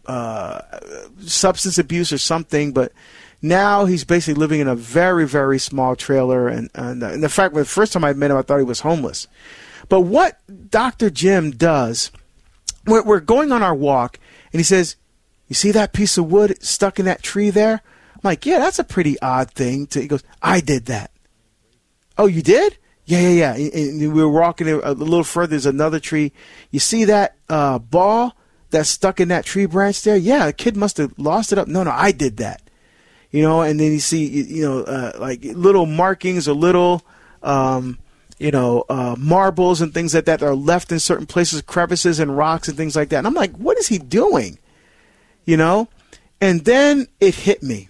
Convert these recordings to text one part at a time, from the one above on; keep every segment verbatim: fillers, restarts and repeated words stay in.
uh, substance abuse or something, but now he's basically living in a very, very small trailer. And, and, and the fact, the first time I met him, I thought he was homeless. But what Doctor Jim does, we're, we're going on our walk, and he says, "You see that piece of wood stuck in that tree there?" I'm like, "Yeah, that's a pretty odd thing." To, he goes, "I did that." "Oh, you did?" "Yeah, yeah, yeah." And we were walking a little further. There's another tree. "You see that uh, ball that's stuck in that tree branch there?" "Yeah, the kid must have lost it up." "No, no, I did that." You know, and then you see, you know, uh, like little markings or little, um, you know, uh, marbles and things like that that are left in certain places, crevices and rocks and things like that. And I'm like, what is he doing? You know? And then it hit me.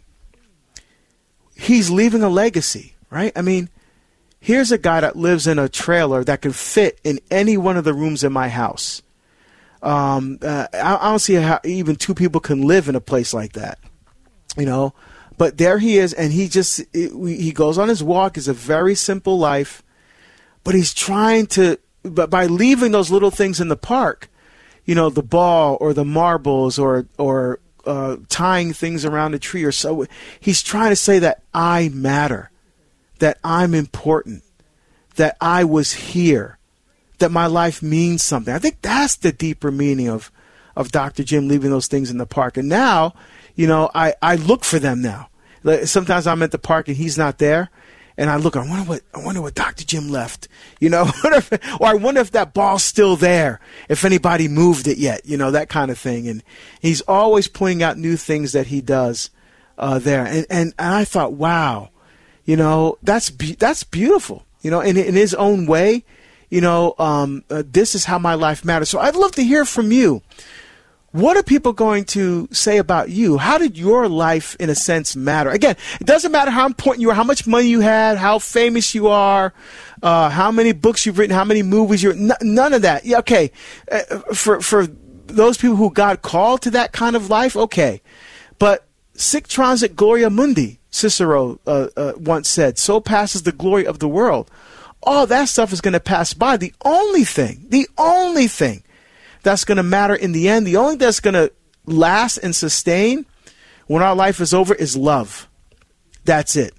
He's leaving a legacy, right? I mean, here's a guy that lives in a trailer that can fit in any one of the rooms in my house. Um, uh, I, I don't see how even two people can live in a place like that, you know? But there he is, and he just, it, he goes on his walk. It's a very simple life, but he's trying to, but by leaving those little things in the park, you know, the ball or the marbles or, or uh, tying things around a tree or so, he's trying to say that I matter, that I'm important, that I was here, that my life means something. I think that's the deeper meaning of, of Doctor Jim leaving those things in the park. And now, you know, I, I look for them now. Sometimes I'm at the park and he's not there, and I look. I wonder what I wonder what Doctor Jim left. You know, or I wonder if that ball's still there. If anybody moved it yet. You know, that kind of thing. And he's always pointing out new things that he does uh, there. And, and and I thought, wow, you know, that's be- that's beautiful. You know, in in his own way. You know, um, uh, this is how my life matters. So I'd love to hear from you. What are people going to say about you? How did your life, in a sense, matter? Again, it doesn't matter how important you are, how much money you had, how famous you are, uh, how many books you've written, how many movies you're. N- none of that. Yeah, okay, uh, for for those people who God called to that kind of life, okay. But sic transit gloria mundi, Cicero uh, uh, once said. So passes the glory of the world. All that stuff is going to pass by. The only thing, the only thing that's going to matter in the end, the only thing that's going to last and sustain when our life is over is love. That's it.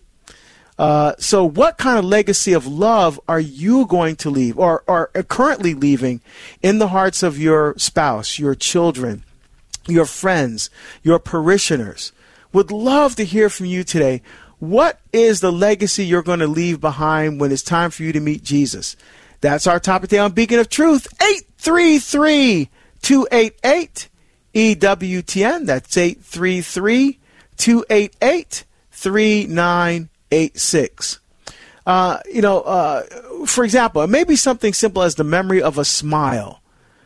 Uh, so what kind of legacy of love are you going to leave or are currently leaving in the hearts of your spouse, your children, your friends, your parishioners? Would love to hear from you today. What is the legacy you're going to leave behind when it's time for you to meet Jesus? That's our topic today on Beacon of Truth. eight three three, two eight eight, E W T N. That's eight three three, two eight eight, three nine eight six. Uh, you know, uh, for example, it may be something simple as the memory of a smile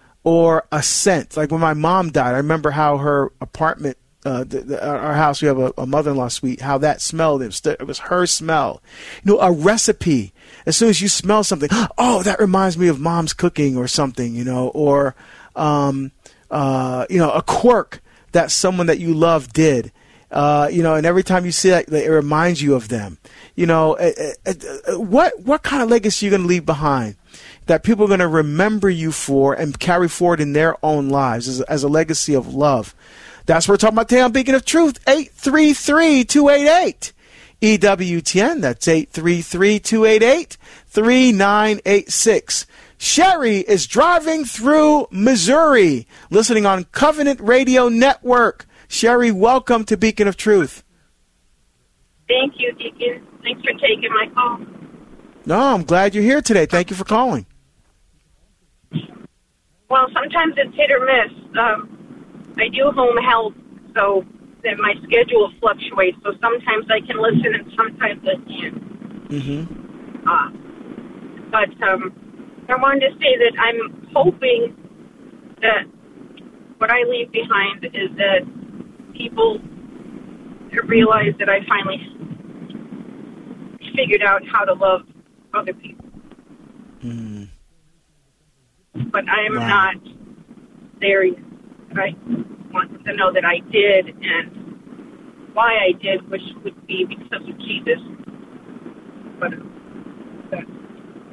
or a scent. Like when my mom died, I remember how her apartment, uh, the, the, our house, we have a, a mother-in-law suite, how that smelled. It was, it was her smell. You know, a recipe. As soon as you smell something, oh, that reminds me of mom's cooking or something, you know, or, um, uh, you know, a quirk that someone that you love did, uh, you know, and every time you see that, it reminds you of them. You know, uh, uh, what what kind of legacy are you going to leave behind that people are going to remember you for and carry forward in their own lives as, as a legacy of love? That's what we're talking about today on Beacon of Truth, eight three three, two eight eight. E W T N, that's eight three three, two eight eight, three nine eight six. Sherry is driving through Missouri, listening on Covenant Radio Network. Sherry, welcome to Beacon of Truth. Thank you, Deacon. Thanks for taking my call. No, I'm glad you're here today. Thank you for calling. Well, sometimes it's hit or miss. Um, I do home health, so that my schedule fluctuates, so sometimes I can listen and sometimes I can't. Mm-hmm. Uh, but um, I wanted to say that I'm hoping that what I leave behind is that people realize that I finally figured out how to love other people. Mm-hmm. But I am wow. not there yet. I want them to know that I did, and why I did, which would be because of Jesus. But that's,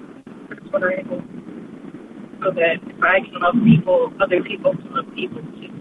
that's what I hope. So that if I can love people, other people can love people too.